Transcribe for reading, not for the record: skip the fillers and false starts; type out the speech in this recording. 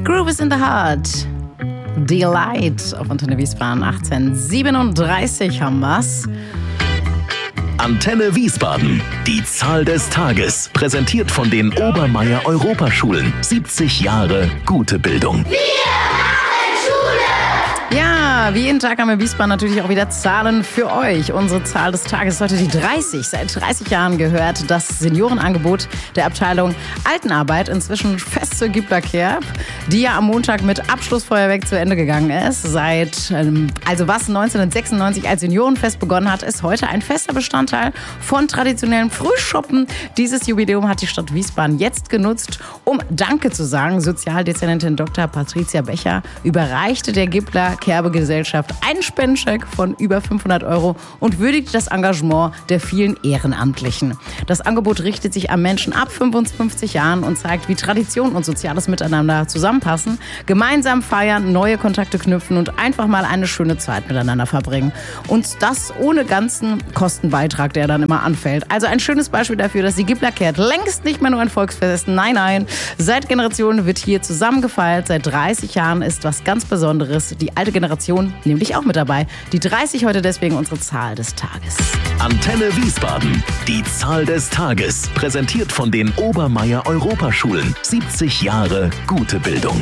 Groove is in the Heart. Delight auf Antenne Wiesbaden 1837 haben wir's. Antenne Wiesbaden. Die Zahl des Tages. Präsentiert von den Obermeier Europaschulen. 70 Jahre gute Bildung. Ja, wie jeden Tag haben wir Wiesbaden natürlich auch wieder Zahlen für euch. Unsere Zahl des Tages ist heute die 30. Seit 30 Jahren gehört das Seniorenangebot der Abteilung Altenarbeit inzwischen fest zur Gibler Kerb, die ja am Montag mit Abschlussfeuerwerk zu Ende gegangen ist. Also was 1996 als Seniorenfest begonnen hat, ist heute ein fester Bestandteil von traditionellem Frühschoppen. Dieses Jubiläum hat die Stadt Wiesbaden jetzt genutzt, um Danke zu sagen. Sozialdezernentin Dr. Patricia Becher überreichte der Gibler Kerbe Gesellschaft einen Spendencheck von über 500 € und würdigt das Engagement der vielen Ehrenamtlichen. Das Angebot richtet sich an Menschen ab 55 Jahren und zeigt, wie Tradition und soziales Miteinander zusammenpassen, gemeinsam feiern, neue Kontakte knüpfen und einfach mal eine schöne Zeit miteinander verbringen. Und das ohne ganzen Kostenbeitrag, der dann immer anfällt. Also ein schönes Beispiel dafür, dass die Gibler Kerb längst nicht mehr nur ein Volksfest ist. Nein. Seit Generationen wird hier zusammen gefeiert. Seit 30 Jahren ist was ganz Besonderes. Die alte Generation nämlich auch mit dabei. Die 30 heute deswegen unsere Zahl des Tages. Antenne Wiesbaden. Die Zahl des Tages. Präsentiert von den Obermeier Europaschulen. 70 Jahre gute Bildung.